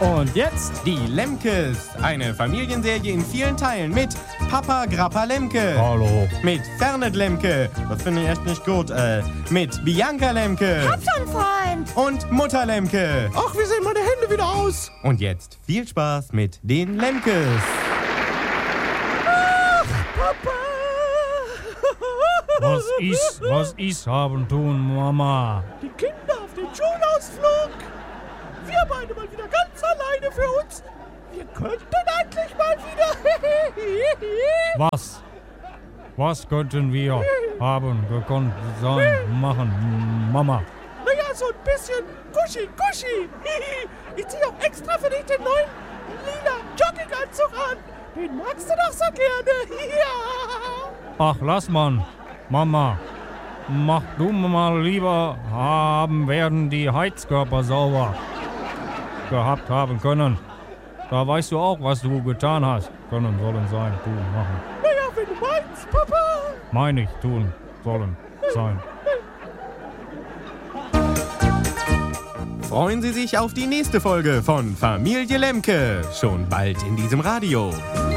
Und jetzt die Lemkes. Eine Familienserie in vielen Teilen mit Papa Grappa Lemke. Hallo. Mit Fernet Lemke. Das finde ich echt nicht gut. Mit Bianca Lemke. Hab schon, Freund. Und Mutter Lemke. Ach, wie sehen meine Hände wieder aus? Und jetzt viel Spaß mit den Lemkes. Papa. Was ist haben tun, Mama? Die Kinder auf den Schulausflug. Wir beide mal wieder ganz alleine für uns. Wir könnten endlich mal wieder. Was könnten wir haben gekonnt sein, machen, Mama? Naja, so ein bisschen Kuschi. Ich zieh auch extra für dich den neuen lila Jogginganzug an. Den magst du doch so gerne. Ja. Ach, lass man, Mama. Mach du mal lieber, werden die Heizkörper sauber gehabt haben können. Da weißt du auch, was du getan hast. Können, sollen, sein, tun, machen. Naja, wenn du meinst, Papa. Meine ich, tun, sollen, sein. Freuen Sie sich auf die nächste Folge von Familie Lemke. Schon bald in diesem Radio.